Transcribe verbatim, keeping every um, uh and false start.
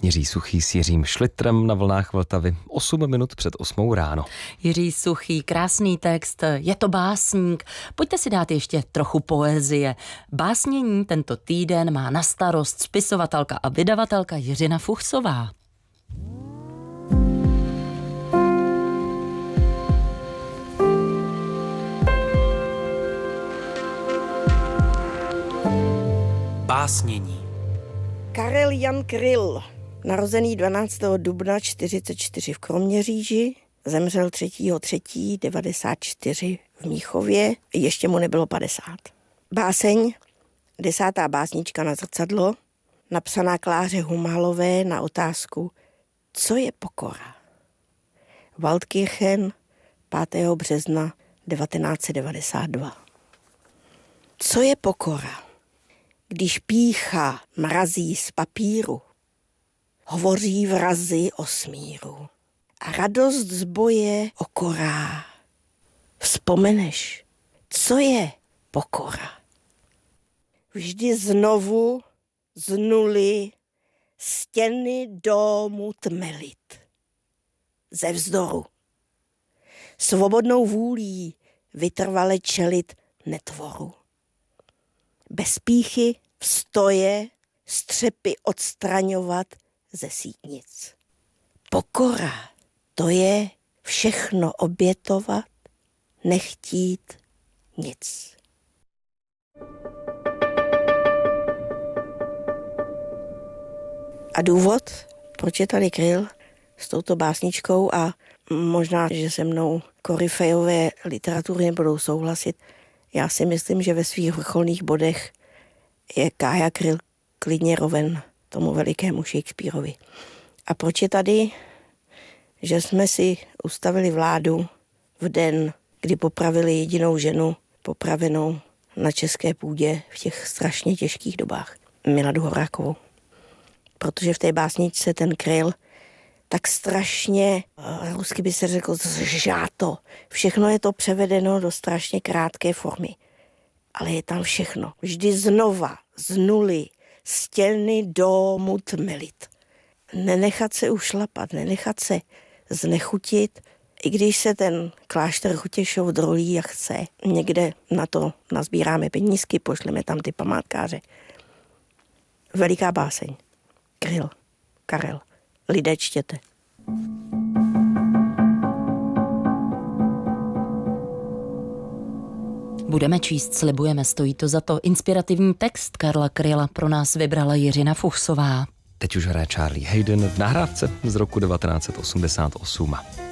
Jiří Suchý s Jiřím Šlitrem na vlnách Vltavy osm minut před osmou ráno. Jiří Suchý, krásný text, je to básník. Pojďte si dát ještě trochu poezie. Básnění tento týden má na starost spisovatelka a vydavatelka Jiřina Fuchsová. Básnění. Karel Jan Kryl, narozený dvanáctého dubna čtyřicet čtyři v Kroměříži, zemřel třetího třetího devadesát čtyři v Mnichově, ještě mu nebylo padesát. Báseň, desátá básnička na zrcadlo, napsaná Kláře Humálové na otázku, co je pokora. Waldkirchen, pátého března devatenáct set devadesát dva. Co je pokora? Když pýcha mrazí z papíru, hovoří vrazy o smíru a radost z boje okorá. Vzpomeneš, co je pokora? Vždy znovu z nuly stěny domu tmelit. Ze vzdoru. Svobodnou vůlí vytrvale čelit netvoru. Bez pýchy vstoje střepy odstraňovat ze sítnic. Pokora, to je všechno obětovat, nechtít nic. A důvod, proč je tady Kryl s touto básničkou, a možná, že se mnou koryfejové literatury nebudou souhlasit, já si myslím, že ve svých vrcholných bodech je Kája Kryl klidně roven tomu velikému Shakespeareovi. A proč je tady? Že jsme si ustavili vládu v den, kdy popravili jedinou ženu popravenou na české půdě v těch strašně těžkých dobách. Miladu Horákovou. Protože v té básničce ten Kryl tak strašně, rusky by se řekl, zžáto. Všechno je to převedeno do strašně krátké formy. Ale je tam všechno. Vždy znova, z nuly, stěny domu tmelit. Nenechat se ušlapat, nenechat se znechutit, i když se ten klášter Chutěšov drolí a chce. Někde na to nazbíráme penízky, pošleme tam ty památkáře. Veliká báseň. Kryl, Karel. Lidé, čtěte. Budeme číst, slibujeme, stojí to za to. Inspirativní text Karla Kryla pro nás vybrala Jiřina Fuchsová. Teď už hraje Charlie Hayden v nahrávce z roku devatenáct set osmdesát osm.